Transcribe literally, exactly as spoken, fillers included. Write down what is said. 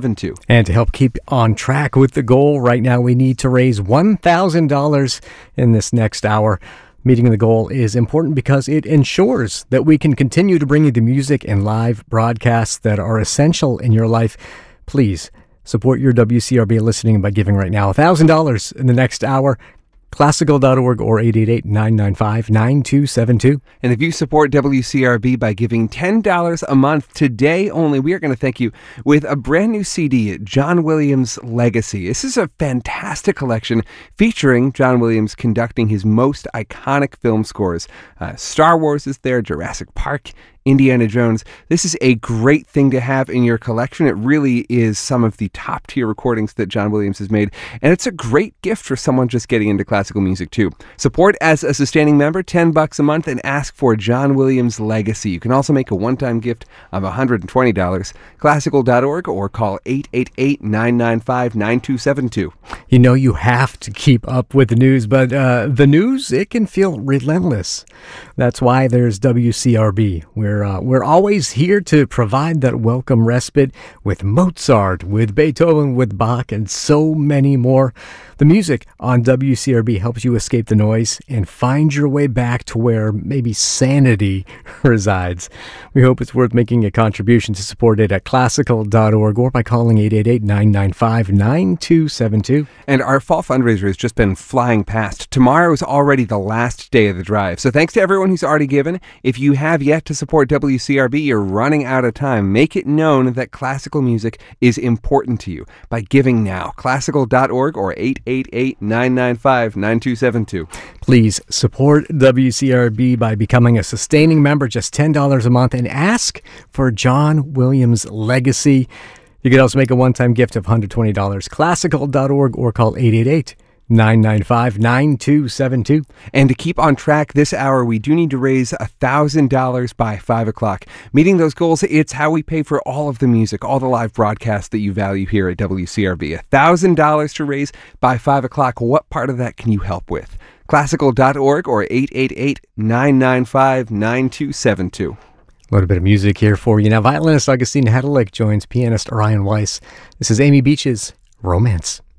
seven two. And to help keep on track with the goal, right now we need to raise one thousand dollars in this next hour. Meeting the goal is important because it ensures that we can continue to bring you the music and live broadcasts that are essential in your life. Please support your W C R B listening by giving right now one thousand dollars in the next hour. Classical dot org or eight eight eight, nine nine five, nine two seven two. And if you support W C R B by giving ten dollars a month today only, we are going to thank you with a brand new C D, John Williams Legacy. This is a fantastic collection featuring John Williams conducting his most iconic film scores. Uh, Star Wars is there, Jurassic Park, Indiana Jones. This is a great thing to have in your collection. It really is some of the top tier recordings that John Williams has made, and it's a great gift for someone just getting into classical music too. Support as a sustaining member, ten bucks a month, and ask for John Williams Legacy. You can also make a one-time gift of one hundred twenty dollars. classical dot org or call eight eight eight, nine nine five, nine two seven two. You know you have to keep up with the news, but uh, the news, it can feel relentless. That's why there's W C R B. We're uh, we're always here to provide that welcome respite with Mozart, with Beethoven, with Bach, and so many more. The music on W C R B helps you escape the noise and find your way back to where maybe sanity resides. We hope it's worth making a contribution to support it at classical dot org or by calling eight eight eight, nine nine five, nine two seven two. And our fall fundraiser has just been flying past. Tomorrow is already the last day of the drive. So thanks to everyone who's already given. If you have yet to support W C R B, you're running out of time. Make it known that classical music is important to you by giving now. classical dot org or eight eight eight, nine nine five, nine two seven two. Please support W C R B by becoming a sustaining member, just ten dollars a month, and ask for John Williams Legacy. You can also make a one-time gift of one hundred twenty dollars. classical dot org or call eight eight eight, nine nine five, nine two seven two. And to keep on track this hour, we do need to raise one thousand dollars by five o'clock. Meeting those goals, it's how we pay for all of the music, all the live broadcasts that you value here at W C R B. one thousand dollars to raise by five o'clock. What part of that can you help with? classical dot org or eight eight eight, nine nine five, nine two seven two. A little bit of music here for you. Now, violinist Augustine Hedelick joins pianist Orion Weiss. This is Amy Beach's Romance.